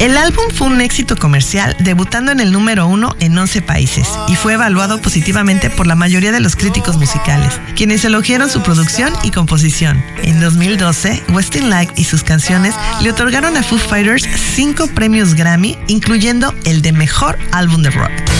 El álbum fue un éxito comercial, debutando en el número 1 en 11 países y fue evaluado positivamente por la mayoría de los críticos musicales, quienes elogiaron su producción y composición. En 2012, Westin Light y sus canciones le otorgaron a Foo Fighters 5 premios Grammy, incluyendo el de Mejor Álbum de Rock.